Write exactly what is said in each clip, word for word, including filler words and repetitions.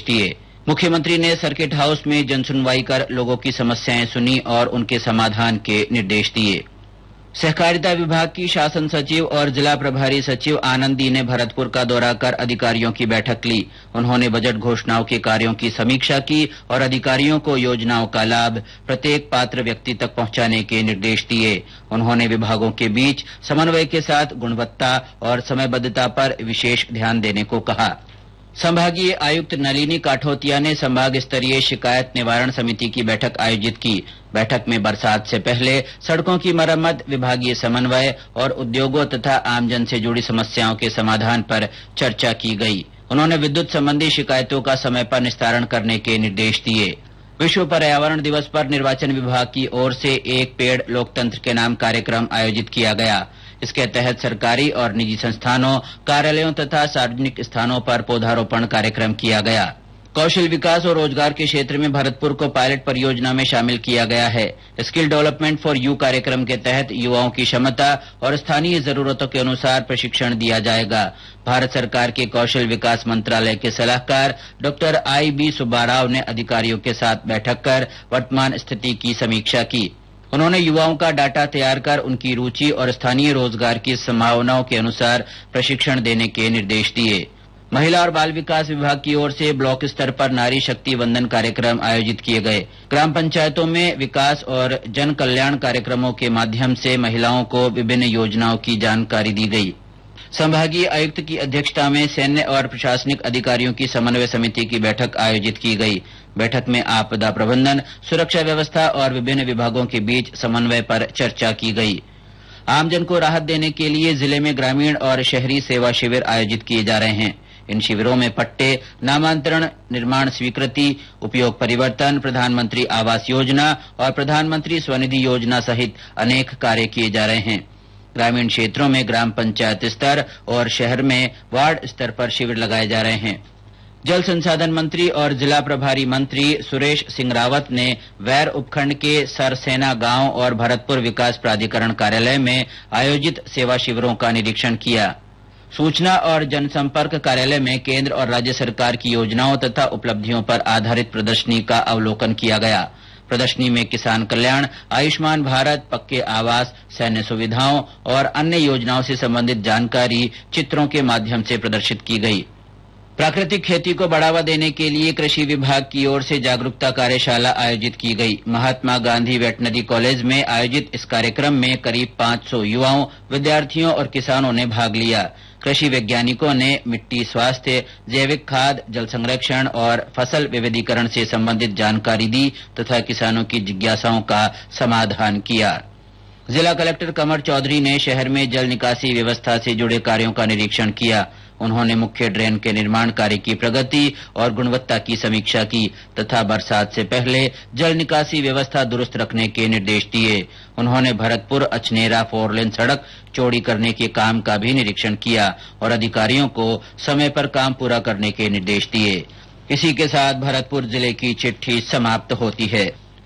दिए। मुख्यमंत्री ने सर्किट हाउस में जनसुनवाई कर लोगों की समस्याएं सुनी और उनके समाधान के निर्देश दिए। सहकारिता विभाग की शासन सचिव और जिला प्रभारी सचिव आनंदी ने भरतपुर का दौरा कर अधिकारियों की बैठक ली। उन्होंने बजट घोषणाओं के कार्यों की समीक्षा की और अधिकारियों को योजनाओं का लाभ प्रत्येक पात्र व्यक्ति तक पहुंचाने के निर्देश दिए। उन्होंने विभागों के बीच समन्वय के साथ गुणवत्ता और समयबद्धता पर विशेष ध्यान देने को कहा। संभागीय आयुक्त नलिनी काठोतिया ने संभाग स्तरीय शिकायत निवारण समिति की बैठक आयोजित की। बैठक में बरसात से पहले सड़कों की मरम्मत, विभागीय समन्वय और उद्योगों तथा आमजन से जुड़ी समस्याओं के समाधान पर चर्चा की गई। उन्होंने विद्युत संबंधी शिकायतों का समय पर निस्तारण करने के निर्देश दिए। विश्व पर्यावरण दिवस पर निर्वाचन विभाग की ओर से एक पेड़ लोकतंत्र के नाम कार्यक्रम आयोजित किया गया। इसके तहत सरकारी और निजी संस्थानों, कार्यालयों तथा सार्वजनिक स्थानों पर पौधारोपण कार्यक्रम किया गया। कौशल विकास और रोजगार के क्षेत्र में भरतपुर को पायलट परियोजना में शामिल किया गया है। स्किल डेवलपमेंट फॉर यू कार्यक्रम के तहत युवाओं की क्षमता और स्थानीय जरूरतों के अनुसार प्रशिक्षण दिया जाएगा। भारत सरकार के कौशल विकास मंत्रालय के सलाहकार डॉक्टर आई बी सुब्बाराव ने अधिकारियों के साथ बैठक कर वर्तमान स्थिति की समीक्षा की। उन्होंने युवाओं का डाटा तैयार कर उनकी रुचि और स्थानीय रोजगार की संभावनाओं के अनुसार प्रशिक्षण देने के निर्देश दिए। महिला और बाल विकास विभाग की ओर से ब्लॉक स्तर पर नारी शक्ति वंदन कार्यक्रम आयोजित किए गए। ग्राम पंचायतों में विकास और जन कल्याण कार्यक्रमों के माध्यम से महिलाओं को विभिन्न योजनाओं की जानकारी दी गई। संभागीय आयुक्त की अध्यक्षता में सैन्य और प्रशासनिक अधिकारियों की समन्वय समिति की बैठक आयोजित की गई। बैठक में आपदा प्रबंधन, सुरक्षा व्यवस्था और विभिन्न विभागों के बीच समन्वय पर चर्चा की गई। आमजन को राहत देने के लिए जिले में ग्रामीण और शहरी सेवा शिविर आयोजित किए जा रहे हैं। इन शिविरों में पट्टे, नामांतरण, निर्माण स्वीकृति, उपयोग परिवर्तन, प्रधानमंत्री आवास योजना और प्रधानमंत्री स्वनिधि योजना सहित अनेक कार्य किए जा रहे हैं। ग्रामीण क्षेत्रों में ग्राम पंचायत स्तर और शहर में वार्ड स्तर पर शिविर लगाए जा रहे हैं। जल संसाधन मंत्री और जिला प्रभारी मंत्री सुरेश सिंह रावत ने वैर उपखंड के सरसेना गांव और भरतपुर विकास प्राधिकरण कार्यालय में आयोजित सेवा शिविरों का निरीक्षण किया। सूचना और जनसंपर्क कार्यालय में केंद्र और राज्य सरकार की योजनाओं तथा उपलब्धियों पर आधारित प्रदर्शनी का अवलोकन किया गया। प्रदर्शनी में किसान कल्याण, आयुष्मान भारत, पक्के आवास, सैन्य सुविधाओं और अन्य योजनाओं से संबंधित जानकारी चित्रों के माध्यम से प्रदर्शित की गई। प्राकृतिक खेती को बढ़ावा देने के लिए कृषि विभाग की ओर से जागरूकता कार्यशाला आयोजित की गई। महात्मा गांधी वेटनरी कॉलेज में आयोजित इस कार्यक्रम में करीब पाँच सौ युवाओं, विद्यार्थियों और किसानों ने भाग लिया। कृषि वैज्ञानिकों ने मिट्टी स्वास्थ्य, जैविक खाद, जल संरक्षण और फसल विविधीकरण से संबंधित जानकारी दी तथा किसानों की जिज्ञासाओं का समाधान किया। जिला कलेक्टर कमर चौधरी ने शहर में जल निकासी व्यवस्था से जुड़े कार्यों का निरीक्षण किया। उन्होंने मुख्य ड्रेन के निर्माण कार्य की प्रगति और गुणवत्ता की समीक्षा की तथा बरसात से पहले जल निकासी व्यवस्था दुरुस्त रखने के निर्देश दिए। उन्होंने भरतपुर अचनेरा फोर लेन सड़क चौड़ी करने के काम का भी निरीक्षण किया और अधिकारियों को समय पर काम पूरा करने के निर्देश दिए। इसी के साथ भरतपुर जिले की चिट्ठी समाप्त होती है।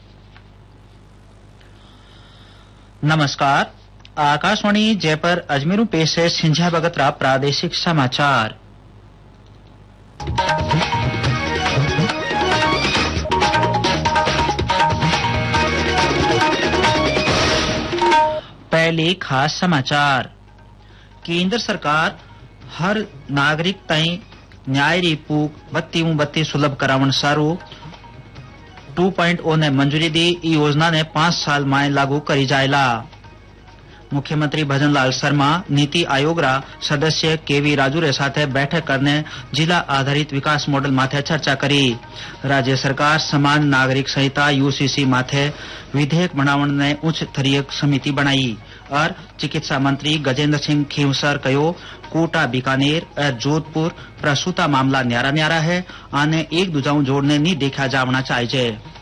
नमस्कार, आकाशवाणी जयपुर अजमेर पेश है सिंझा बगतरा प्रादेशिक समाचार। पहले खास समाचार। केंद्र सरकार हर नागरिक ताईं न्याय री पूक बत्ती बत्ती सुलभ करावण सारू टू पॉइंट ओ ने मंजूरी दी। ई योजना ने पांच साल में लागू करी जायला। मुख्यमंत्री भजनलाल शर्मा नीति आयोग रा सदस्य केवी राजू रे साथे बैठक करने जिला आधारित विकास मॉडल माथे चर्चा करी। राज्य सरकार समान नागरिक संहिता यूसीसी माथे विधेयक बनावण ने उच्च स्तरीय समिति बनाई और चिकित्सा मंत्री गजेंद्र सिंह खींवसर कहो कोटा, बीकानेर और जोधपुर प्रसूता मामला न्यारा न्यारा है, आने एक दूजाऊ जोड़ने नहीं देखा जावना चाहिए।